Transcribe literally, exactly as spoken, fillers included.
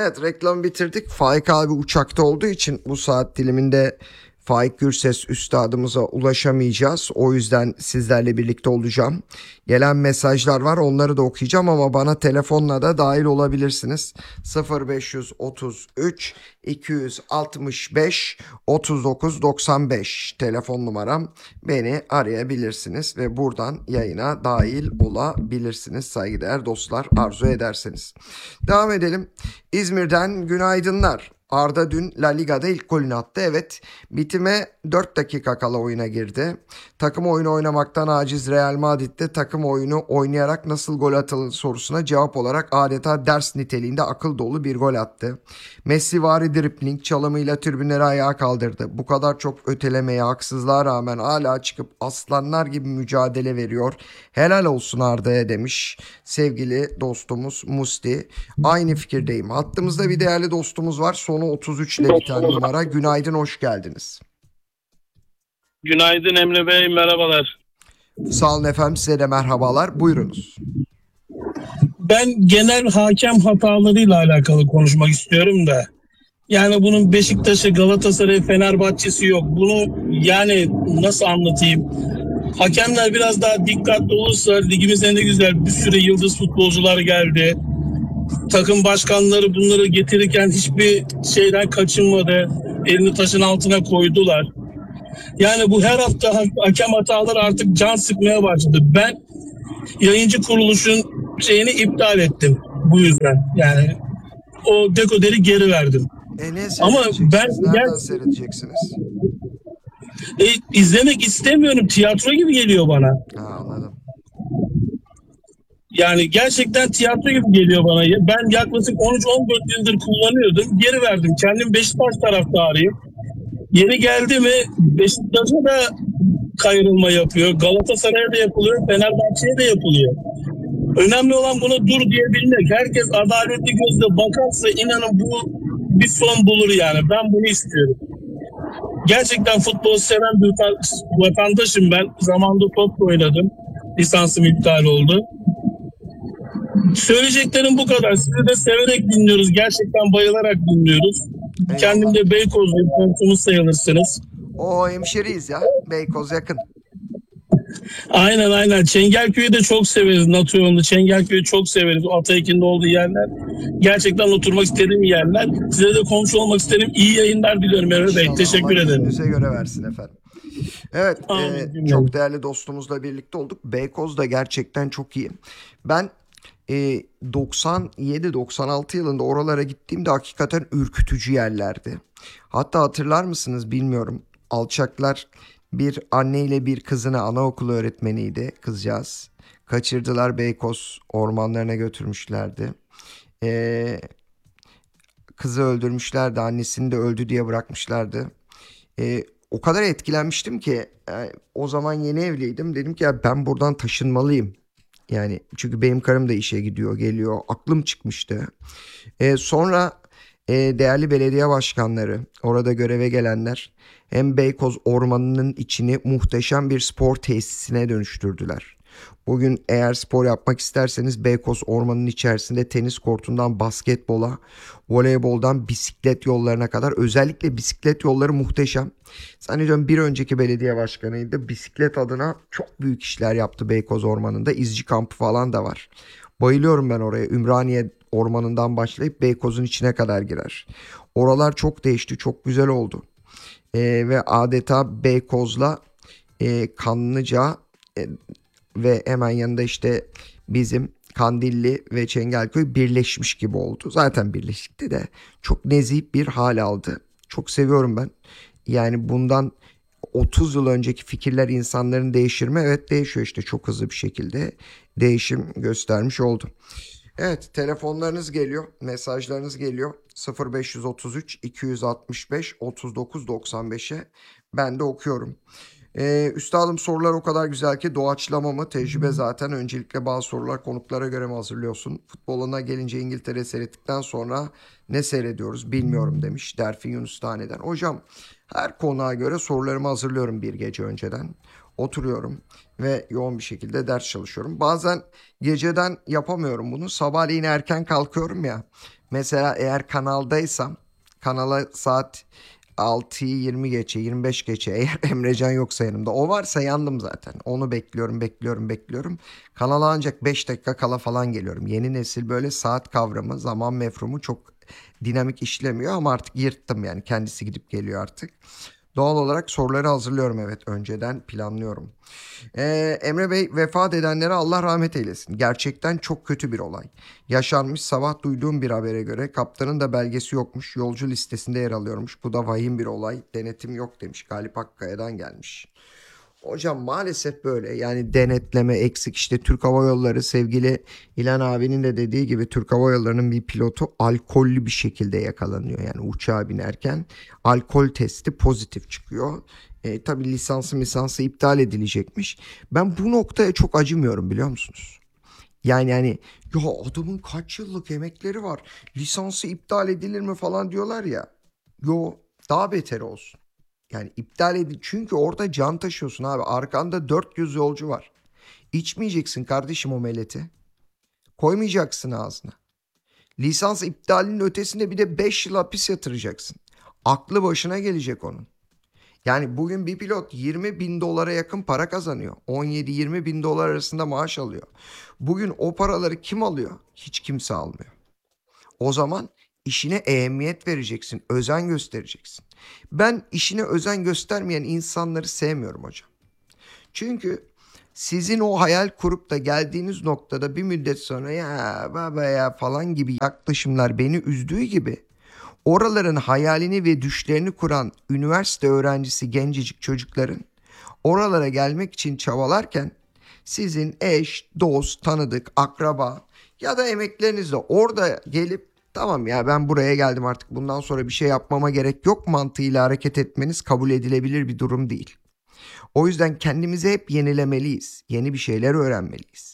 Evet, reklamı bitirdik. Faik abi uçakta olduğu için bu saat diliminde Faik Gürses üstadımıza ulaşamayacağız. O yüzden sizlerle birlikte olacağım. Gelen mesajlar var, onları da okuyacağım ama bana telefonla da dahil olabilirsiniz. sıfır beş otuz üç iki altmış beş otuz dokuz doksan beş telefon numaram. Beni arayabilirsiniz ve buradan yayına dahil olabilirsiniz saygıdeğer dostlar, arzu ederseniz. Devam edelim. İzmir'den günaydınlar. Arda dün La Liga'da ilk golünü attı. Evet, bitime dört dakika kala oyuna girdi. Takım oyunu oynamaktan aciz Real Madrid'de takım oyunu oynayarak nasıl gol atılır sorusuna cevap olarak adeta ders niteliğinde akıl dolu bir gol attı. Messivari dribling çalımıyla tribünleri ayağa kaldırdı. Bu kadar çok ötelemeye, haksızlığa rağmen hala çıkıp aslanlar gibi mücadele veriyor. Helal olsun Arda'ya demiş sevgili dostumuz Musti. Aynı fikirdeyim. Hattımızda bir değerli dostumuz var. Sonu otuz üç ile biten numara. Günaydın, hoş geldiniz. Günaydın Emre Bey, merhabalar. Sağ olun efendim, size de merhabalar. Buyurunuz. Ben genel hakem hatalarıyla alakalı konuşmak istiyorum da. Yani bunun Beşiktaş'ı, Galatasaray, Fenerbahçe'si yok. Bunu yani nasıl anlatayım? Hakemler biraz daha dikkatli olursa ligimize ne güzel bir sürü yıldız futbolcular geldi. Takım başkanları bunları getirirken hiçbir şeyden kaçınmadı. Elini taşın altına koydular. Yani bu her hafta hakem hataları artık can sıkmaya başladı. Ben yayıncı kuruluşun şeyini iptal ettim bu yüzden. Yani o dekoderi geri verdim. E ne Ama ben Nereden gel, seyredeceksiniz? e, izlemek istemiyorum. Tiyatro gibi geliyor bana. Ha, anladım. Yani gerçekten tiyatro gibi geliyor bana. Ben yaklaşık on üç on dört yıldır kullanıyordum. Geri verdim. Kendim Beşiktaş taraftarıyım. Yeni geldi mi Beşiktaş'a da kayrılma yapıyor. Galatasaray'a da yapılıyor. Fenerbahçe'ye de yapılıyor. Önemli olan buna dur diyebilmek. Herkes adaletli gözle bakarsa inanın bu bir son bulur yani. Ben bunu istiyorum. Gerçekten futbol seven bir vatandaşım ben. Zamanında top oynadım. Lisansım iptal oldu. Söyleyeceklerim bu kadar. Sizi de severek dinliyoruz. Gerçekten bayılarak dinliyoruz. Eyvallah. Kendim de Beykozluyum. Komşumuz sayılırsınız. O hemşeriyiz ya. Beykoz yakın. Aynen aynen. Çengelköy'ü de çok severiz. NATO yolunda Çengelköy'ü çok severiz. O Ataykın'ın olduğu yerler. Gerçekten oturmak istediğim yerler. Size de komşu olmak isterim. İyi yayınlar diliyorum Emre Bey. Teşekkür Allah ederim. gönlünüze göre versin efendim. Evet, Amin. e, çok değerli dostumuzla birlikte olduk. Beykoz da gerçekten çok iyi. Ben e, doksan yedi doksan altı yılında oralara gittiğimde hakikaten ürkütücü yerlerdi. Hatta hatırlar mısınız bilmiyorum. Alçaklar bir anneyle bir kızını, anaokulu öğretmeniydi kızcağız. Kaçırdılar, Beykoz ormanlarına götürmüşlerdi. E, Kızı öldürmüşlerdi, annesini de öldü diye bırakmışlardı. E, O kadar etkilenmiştim ki e, o zaman yeni evliydim. Dedim ki ya ben buradan taşınmalıyım. Yani çünkü benim karım da işe gidiyor, geliyor. Aklım çıkmıştı. E, sonra e, değerli belediye başkanları, orada göreve gelenler hem Beykoz Ormanı'nın içini muhteşem bir spor tesisine dönüştürdüler. Bugün eğer spor yapmak isterseniz Beykoz Ormanı'nın içerisinde tenis kortundan basketbola, voleyboldan bisiklet yollarına kadar, özellikle bisiklet yolları muhteşem. Zannediyorum bir önceki belediye başkanıydı. Bisiklet adına çok büyük işler yaptı Beykoz Ormanı'nda. İzci kampı falan da var. Bayılıyorum ben oraya. Ümraniye Ormanı'ndan başlayıp Beykoz'un içine kadar girer. Oralar çok değişti, çok güzel oldu. Ee, ve adeta Beykoz'la e, Kanlıca e, ve hemen yanında işte bizim Kandilli ve Çengelköy birleşmiş gibi oldu. Zaten birleşikti de çok nezih bir hal aldı. Çok seviyorum ben. Yani bundan otuz yıl önceki fikirler insanların değişir mi? Evet, değişiyor işte, çok hızlı bir şekilde değişim göstermiş oldu. Evet, telefonlarınız geliyor, mesajlarınız geliyor. sıfır beş otuz üç iki altmış beş otuz dokuz doksan beşe ben de okuyorum. Ee, üstadım, sorular o kadar güzel ki doğaçlama mı? Tecrübe zaten. Öncelikle bazı sorular konuklara göre mi hazırlıyorsun? Futboluna gelince İngiltere seyrettikten sonra ne seyrediyoruz bilmiyorum demiş Derfin Yunus Tane'den. Hocam, her konuğa göre sorularımı hazırlıyorum bir gece önceden. Oturuyorum ve yoğun bir şekilde ders çalışıyorum. Bazen geceden yapamıyorum bunu. Sabahleyin erken kalkıyorum ya. Mesela eğer kanaldaysam kanala saat altıyı yirmi geçe yirmi beş geçe eğer Emrecan yoksa yanımda o varsa yandım zaten. Onu bekliyorum bekliyorum bekliyorum. Kanala ancak beş dakika kala falan geliyorum. Yeni nesil böyle saat kavramı zaman mefhumu çok dinamik işlemiyor ama artık yırttım yani kendisi gidip geliyor artık. Doğal olarak soruları hazırlıyorum, evet, önceden planlıyorum. Ee, Emre Bey, vefat edenlere Allah rahmet eylesin. Gerçekten çok kötü bir olay. Yaşanmış, sabah duyduğum bir habere göre kaptanın da belgesi yokmuş. Yolcu listesinde yer alıyormuş. Bu da vahim bir olay. Denetim yok demiş. Galip Akkaya'dan gelmiş. Hocam maalesef böyle yani denetleme eksik. İşte Türk Hava Yolları, sevgili İlhan abinin de dediği gibi, Türk Hava Yolları'nın bir pilotu alkollü bir şekilde yakalanıyor. Yani uçağa binerken alkol testi pozitif çıkıyor. E, tabii lisansı misansı iptal edilecekmiş. Ben bu noktaya çok acımıyorum, biliyor musunuz? Yani yani ya adamın kaç yıllık emekleri var. Lisansı iptal edilir mi falan diyorlar ya. Yo, daha beter olsun. Yani iptal edin. Çünkü orada can taşıyorsun abi. Arkanda dört yüz yolcu var. İçmeyeceksin kardeşim o meleti. Koymayacaksın ağzına. Lisans iptalinin ötesinde bir de beş yıl hapis yatıracaksın. Aklı başına gelecek onun. Yani bugün bir pilot yirmi bin dolara yakın para kazanıyor. on yedi yirmi bin dolar arasında maaş alıyor. Bugün o paraları kim alıyor? Hiç kimse almıyor. O zaman işine ehemmiyet vereceksin, özen göstereceksin. Ben işine özen göstermeyen insanları sevmiyorum hocam. Çünkü sizin o hayal kurup da geldiğiniz noktada bir müddet sonra ya baba ya falan gibi yaklaşımlar beni üzdüğü gibi, oraların hayalini ve düşlerini kuran üniversite öğrencisi gencecik çocukların oralara gelmek için çabalarken sizin eş, dost, tanıdık, akraba ya da emekleriniz de orada gelip tamam ya ben buraya geldim artık bundan sonra bir şey yapmama gerek yok mantığıyla hareket etmeniz kabul edilebilir bir durum değil. O yüzden kendimizi hep yenilemeliyiz. Yeni bir şeyler öğrenmeliyiz.